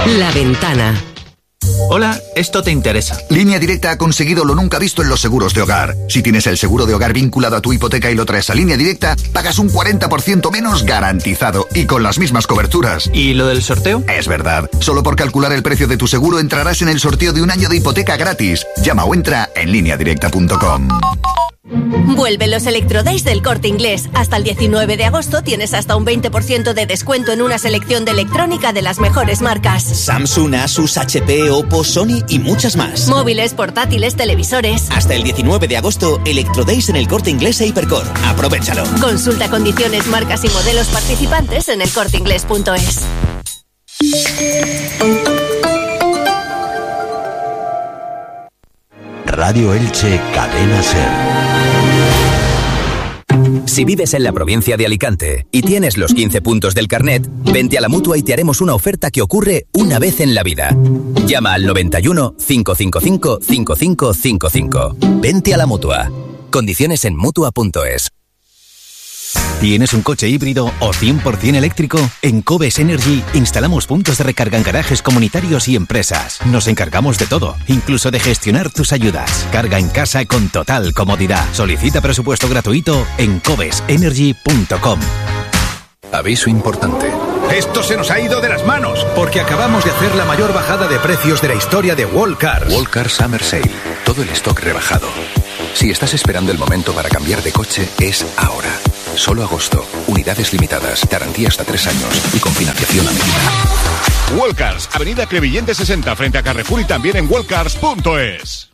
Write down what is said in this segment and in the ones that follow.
La Ventana. Hola, esto te interesa. Línea Directa ha conseguido lo nunca visto en los seguros de hogar. Si tienes el seguro de hogar vinculado a tu hipoteca y lo traes a Línea Directa, pagas un 40% menos garantizado y con las mismas coberturas. ¿Y lo del sorteo? Es verdad. Solo por calcular el precio de tu seguro entrarás en el sorteo de un año de hipoteca gratis. Llama o entra en lineadirecta.com. Vuelven los Electrodays del Corte Inglés. Hasta el 19 de agosto tienes hasta un 20% de descuento en una selección de electrónica de las mejores marcas. Samsung, Asus, HP, Oppo, Sony y muchas más. Móviles, portátiles, televisores. Hasta el 19 de agosto, Electrodays en el Corte Inglés e Hipercor. Aprovechalo. Consulta condiciones, marcas y modelos participantes en elcorteinglés.es. Radio Elche, Cadena SER. Si vives en la provincia de Alicante y tienes los 15 puntos del carnet, vente a la Mutua y te haremos una oferta que ocurre una vez en la vida. Llama al 91 555 5555. Vente a la Mutua. Condiciones en Mutua.es. ¿Tienes un coche híbrido o 100% eléctrico? En Cobes Energy instalamos puntos de recarga en garajes comunitarios y empresas. Nos encargamos de todo, incluso de gestionar tus ayudas. Carga en casa con total comodidad. Solicita presupuesto gratuito en cobesenergy.com. Aviso importante. Esto se nos ha ido de las manos, porque acabamos de hacer la mayor bajada de precios de la historia de Wallcars. Wallcars Summer Sale. Todo el stock rebajado. Si estás esperando el momento para cambiar de coche, es ahora. Solo agosto. Unidades limitadas. Garantía hasta 3 años. Y con financiación a medida. Wallcars, Avenida Crevillente 60, frente a Carrefour y también en wallcars.es.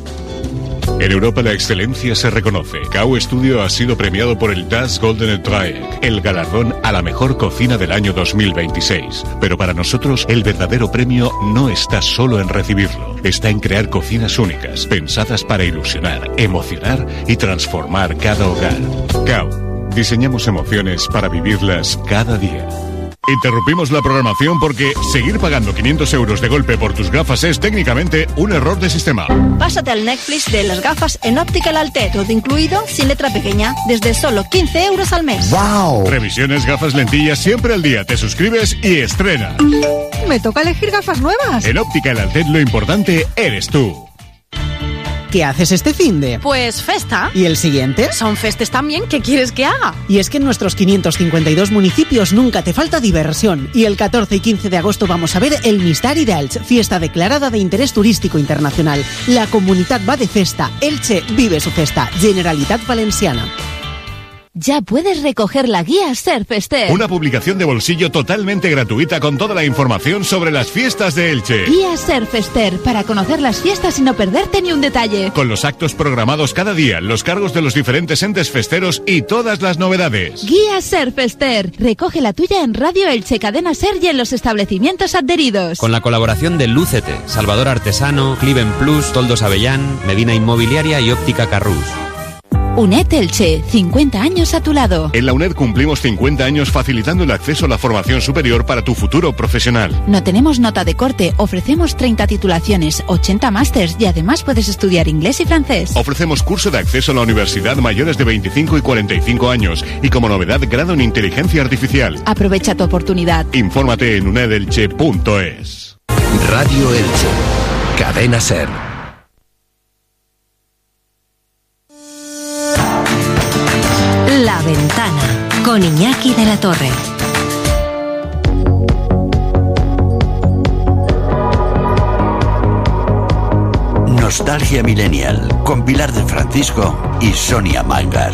En Europa la excelencia se reconoce. Cao Studio ha sido premiado por el Das Golden Dreieck, el galardón a la mejor cocina del año 2026. Pero para nosotros el verdadero premio no está solo en recibirlo. Está en crear cocinas únicas, pensadas para ilusionar, emocionar y transformar cada hogar. Cao, diseñamos emociones para vivirlas cada día. Interrumpimos la programación porque seguir pagando 500 euros de golpe por tus gafas es técnicamente un error de sistema. Pásate al Netflix de las gafas en Optical Alté, todo incluido, sin letra pequeña, desde solo 15 euros al mes. ¡Wow! Revisiones, gafas, lentillas, siempre al día. Te suscribes y estrena. Me toca elegir gafas nuevas. En Optical Alté lo importante eres tú. ¿Qué haces este finde? Pues festa. ¿Y el siguiente? Son festes también, ¿qué quieres que haga? Y es que en nuestros 552 municipios nunca te falta diversión. Y el 14 y 15 de agosto vamos a ver el Mistari de Elche, fiesta declarada de interés turístico internacional. La comunidad va de festa. Elche vive su festa. Generalitat Valenciana. Ya puedes recoger la guía Ser Fester. Una publicación de bolsillo totalmente gratuita con toda la información sobre las fiestas de Elche. Guía Ser Fester, para conocer las fiestas y no perderte ni un detalle. Con los actos programados cada día, los cargos de los diferentes entes festeros y todas las novedades. Guía Ser Fester. Recoge la tuya en Radio Elche, Cadena Ser y en los establecimientos adheridos. Con la colaboración de Lúcete, Salvador Artesano, Cliven Plus, Toldos Avellán, Medina Inmobiliaria y Óptica Carrús. UNED Elche, 50 años a tu lado. En la UNED cumplimos 50 años facilitando el acceso a la formación superior para tu futuro profesional. No tenemos nota de corte, ofrecemos 30 titulaciones, 80 másters y además puedes estudiar inglés y francés. Ofrecemos curso de acceso a la universidad mayores de 25 y 45 años y como novedad grado en inteligencia artificial. Aprovecha tu oportunidad. Infórmate en unedelche.es. Radio Elche, Cadena Ser. La Ventana, con Iñaki de la Torre. Nostalgia Millennial, con Pilar de Francisco y Sonia Mangas.